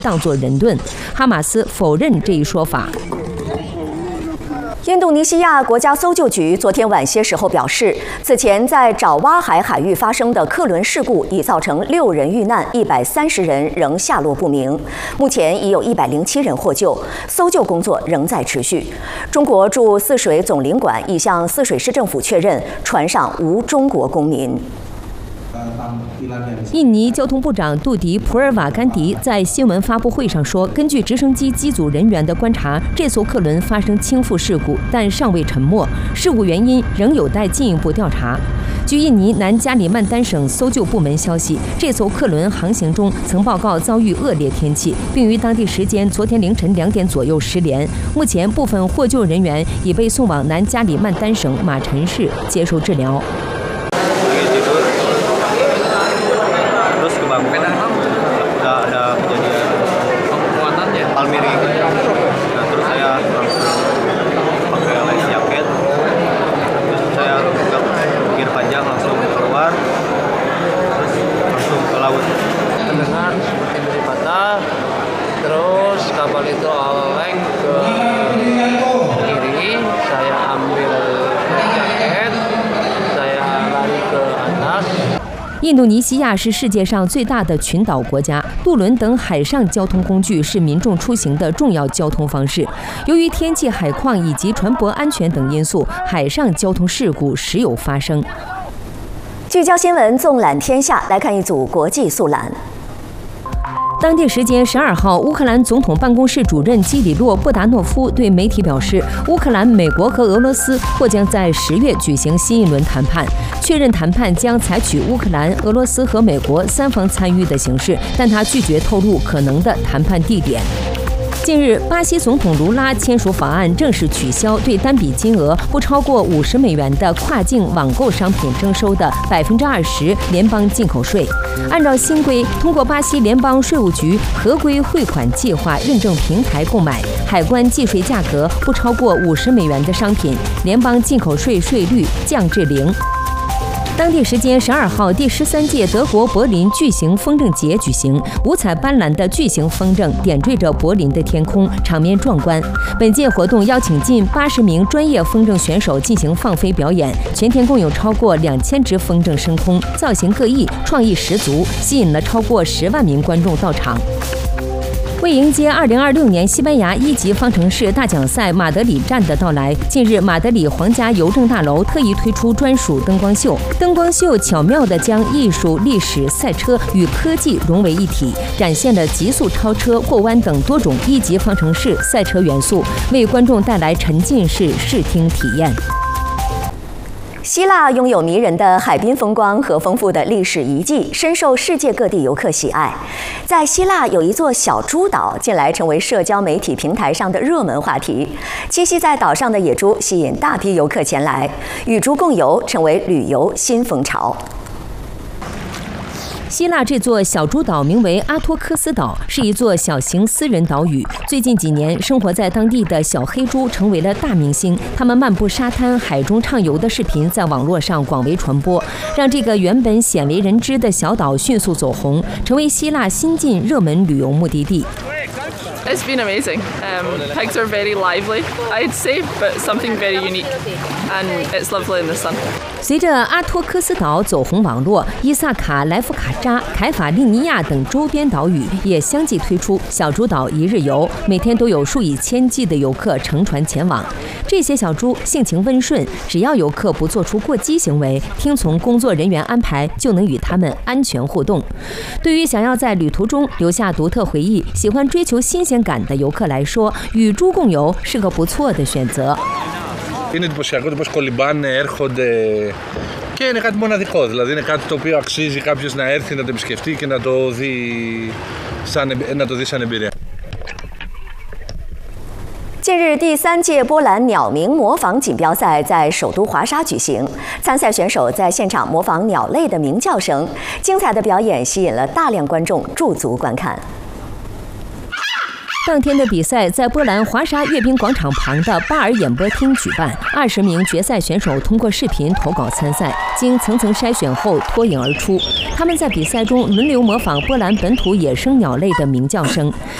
当作人盾。哈马斯否认这一说法。 印度尼西亚国家搜救局昨天晚些时候表示，此前在爪哇海海域发生的客轮事故已造成6人遇难，130人仍下落不明。目前已有107人获救，搜救工作仍在持续。中国驻泗水总领馆已向泗水市政府确认，船上无中国公民。 印尼交通部长杜迪普尔瓦甘迪在新闻发布会上说，根据直升机机组人员的观察，这艘客轮发生倾覆事故，但尚未沉没，事故原因仍有待进一步调查。据印尼南加里曼丹省搜救部门消息，这艘客轮航行中曾报告遭遇恶劣天气，并于当地时间昨天凌晨2点左右失联。目前部分获救人员已被送往南加里曼丹省马陈市接受治疗。 ada kejadian penguatannya Palmiri, nah terus saya langsung pakai life jacket, terus saya buka gear panjang langsung keluar, terus langsung ke laut. Mendengar pintu patah, terus kapal itu oleng ke kiri, saya ambil jaket, saya lari ke atas. 印度尼西亚是世界上最大的群岛国家，渡轮等海上交通工具是民众出行的重要交通方式。由于天气、海况以及船舶安全等因素，海上交通事故时有发生。 聚焦新闻，纵览天下，来看一组国际速览。 当地时间12号，乌克兰总统办公室主任基里洛·布达诺夫对媒体表示，乌克兰、美国和俄罗斯或将在10月举行新一轮谈判，确认谈判将采取乌克兰、俄罗斯和美国3方参与的形式，但他拒绝透露可能的谈判地点。近日，巴西总统卢拉签署法案，正式取消对单笔金额不超过50美元的跨境网购商品征收的20%联邦进口税。按照新规，通过巴西联邦税务局合规汇款计划认证平台购买，海关计税价格不超过50美元的商品，联邦进口税税率降至0。当地时间12号，第13届德国柏林巨型风筝节举行，五彩斑斓的巨型风筝点缀着柏林的天空，场面壮观。本届活动邀请近80名专业风筝选手进行放飞表演，全天共有超过2000只风筝升空，造型各异，创意十足，吸引了超过10万名观众到场。为迎接2026年西班牙1级方程式大奖赛马德里站的到来，近日马德里皇家邮政大楼特意推出专属灯光秀。灯光秀巧妙地将艺术、历史、赛车与科技融为一体，展现了极速超车、过弯等多种1级方程式赛车元素，为观众带来沉浸式视听体验。 希腊拥有迷人的海滨风光和丰富的历史遗迹，深受世界各地游客喜爱。在希腊有一座小猪岛，近来成为社交媒体平台上的热门话题。栖息在岛上的野猪吸引大批游客前来，与猪共游成为旅游新风潮。 希腊这座小猪岛名为阿托克斯岛，是一座小型私人岛屿。最近几年，生活在当地的小黑猪成为了大明星，它们漫步沙滩、海中畅游的视频在网络上广为传播，让这个原本鲜为人知的小岛迅速走红，成为希腊新晋热门旅游目的地。 It's been amazing. Pigs are very lively, I'd say, but something very unique, and it's lovely in the sun. 随着阿托克斯岛走红网络，伊萨卡、莱夫卡扎、凯法利尼亚等周边岛屿也相继推出小猪岛一日游，每天都有数以千计的游客乘船前往。这些小猪性情温顺，只要游客不做出过激行为，听从工作人员安排，就能与他们安全互动。对于想要在旅途中留下独特回忆、喜欢追求新鲜感的游客来说，与猪共游是个不错的选择。 Είναι εντυπωσιακό το πώς κολυμπάνε, έρχονται και είναι κάτι μοναδικό. Δηλαδή είναι κάτι το οποίο αξίζει κάποιος να έρθει να το επισκεφτεί και να το δει σαν εμπειρία. 近日，第3届波兰鸟鸣模仿锦标赛在首都华沙举行，参赛选手在现场模仿鸟类的鸣叫声，精彩的表演吸引了大量观众驻足观看。 当天的比赛在波兰华沙阅兵广场旁的巴尔演播厅举办，20名决赛选手通过视频投稿参赛，经层层筛选后脱颖而出。他们在比赛中轮流模仿波兰本土野生鸟类的鸣叫声。